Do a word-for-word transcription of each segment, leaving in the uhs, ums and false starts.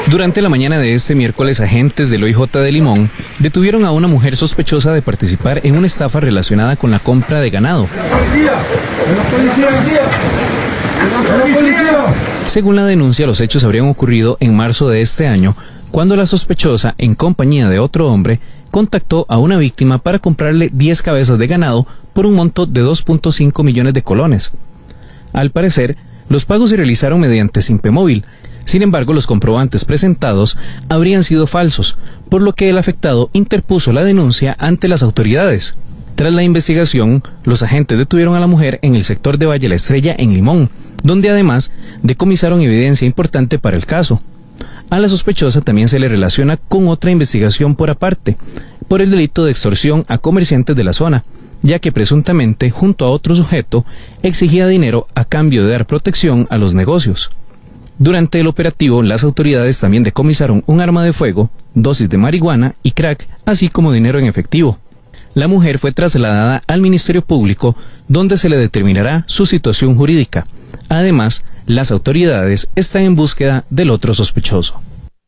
Durante la mañana de este miércoles, agentes del O I J de Limón detuvieron a una mujer sospechosa de participar en una estafa relacionada con la compra de ganado. ¡Policía! ¡Policía! ¡Policía! Según la denuncia, los hechos habrían ocurrido en marzo de este año, cuando la sospechosa, en compañía de otro hombre, contactó a una víctima para comprarle diez cabezas de ganado por un monto de dos punto cinco millones de colones. Al parecer, los pagos se realizaron mediante Simpemóvil. Sin embargo, los comprobantes presentados habrían sido falsos, por lo que el afectado interpuso la denuncia ante las autoridades. Tras la investigación, los agentes detuvieron a la mujer en el sector de Valle La Estrella, en Limón, donde además decomisaron evidencia importante para el caso. A la sospechosa también se le relaciona con otra investigación por aparte, por el delito de extorsión a comerciantes de la zona, ya que presuntamente, junto a otro sujeto, exigía dinero a cambio de dar protección a los negocios. Durante el operativo, las autoridades también decomisaron un arma de fuego, dosis de marihuana y crack, así como dinero en efectivo. La mujer fue trasladada al Ministerio Público, donde se le determinará su situación jurídica. Además, las autoridades están en búsqueda del otro sospechoso.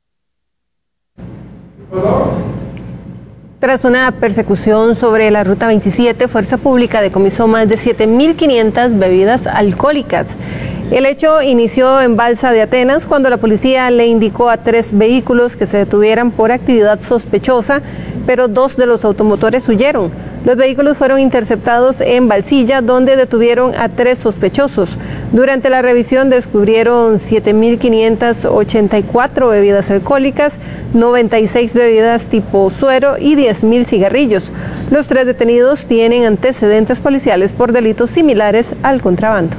Tras una persecución sobre la Ruta veintisiete, Fuerza Pública decomisó más de siete mil quinientas bebidas alcohólicas. El hecho inició en Balsa de Atenas, cuando la policía le indicó a tres vehículos que se detuvieran por actividad sospechosa, pero dos de los automotores huyeron. Los vehículos fueron interceptados en Balsilla, donde detuvieron a tres sospechosos. Durante la revisión descubrieron siete mil quinientas ochenta y cuatro bebidas alcohólicas, noventa y seis bebidas tipo suero y diez mil cigarrillos. Los tres detenidos tienen antecedentes policiales por delitos similares al contrabando.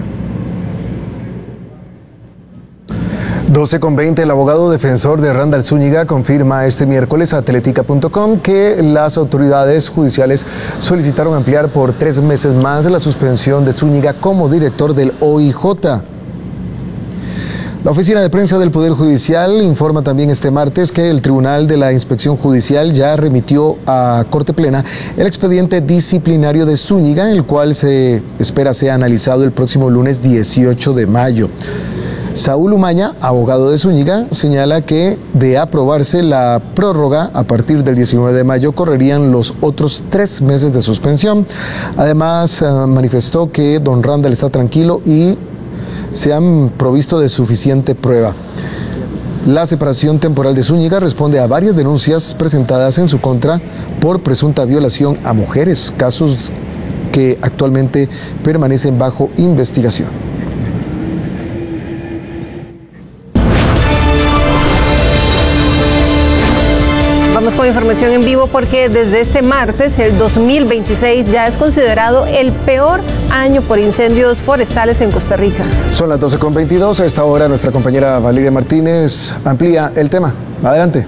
doce con veinte, el abogado defensor de Randall Zúñiga confirma este miércoles a atletica punto com que las autoridades judiciales solicitaron ampliar por tres meses más la suspensión de Zúñiga como director del O I J. La oficina de prensa del Poder Judicial informa también este martes que el Tribunal de la Inspección Judicial ya remitió a Corte Plena el expediente disciplinario de Zúñiga, el cual se espera sea analizado el próximo lunes dieciocho de mayo. Saúl Umaña, abogado de Zúñiga, señala que de aprobarse la prórroga a partir del diecinueve de mayo correrían los otros tres meses de suspensión. Además, uh, manifestó que don Randall está tranquilo y se han provisto de suficiente prueba. La separación temporal de Zúñiga responde a varias denuncias presentadas en su contra por presunta violación a mujeres, casos que actualmente permanecen bajo investigación. Con información en vivo, porque desde este martes, el dos mil veintiséis, ya es considerado el peor año por incendios forestales en Costa Rica. Son las doce con veintidós, a esta hora nuestra compañera Valeria Martínez amplía el tema. Adelante.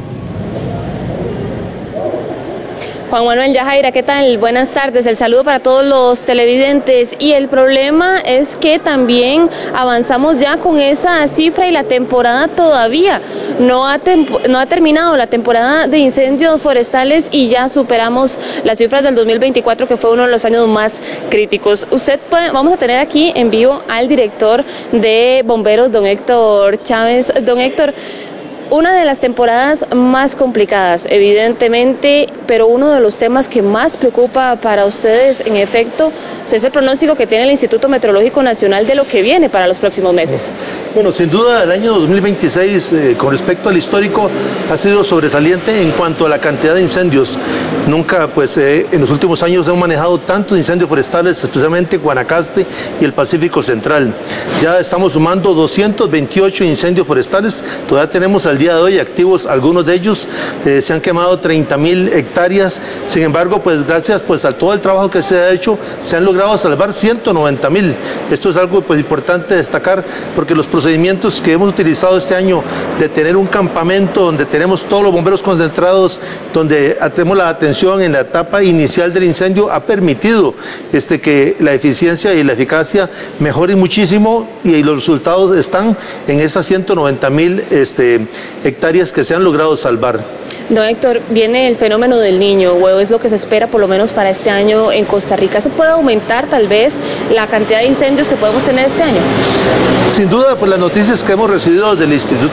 Juan Manuel, Yajaira, ¿qué tal? Buenas tardes, el saludo para todos los televidentes. Y el problema es que también avanzamos ya con esa cifra y la temporada todavía no ha, no ha terminado la temporada de incendios forestales y ya superamos las cifras del dos mil veinticuatro, que fue uno de los años más críticos. Usted puede, vamos a tener aquí en vivo al director de bomberos, don Héctor Chávez. Don Héctor, una de las temporadas más complicadas, evidentemente, pero uno de los temas que más preocupa para ustedes, en efecto, es el pronóstico que tiene el Instituto Meteorológico Nacional de lo que viene para los próximos meses. Bueno, sin duda el año dos mil veintiséis, eh, con respecto al histórico, ha sido sobresaliente en cuanto a la cantidad de incendios. Nunca, pues, eh, en los últimos años hemos manejado tantos incendios forestales, especialmente Guanacaste y el Pacífico Central. Ya estamos sumando doscientos veintiocho incendios forestales, todavía tenemos al día de hoy activos algunos de ellos, eh, se han quemado treinta mil hectáreas, sin embargo, pues gracias pues a todo el trabajo que se ha hecho, se han logrado salvar ciento noventa mil. Esto es algo pues importante destacar, porque los procedimientos que hemos utilizado este año de tener un campamento donde tenemos todos los bomberos concentrados, donde tenemos la atención en la etapa inicial del incendio, ha permitido este, que la eficiencia y la eficacia mejoren muchísimo, y los resultados están en esas ciento noventa mil este, hectáreas que se han logrado salvar. Don Héctor, viene el fenómeno del Niño, o es lo que se espera por lo menos para este año en Costa Rica. ¿Eso puede aumentar tal vez la cantidad de incendios que podemos tener este año? Sin duda, pues las noticias que hemos recibido del Instituto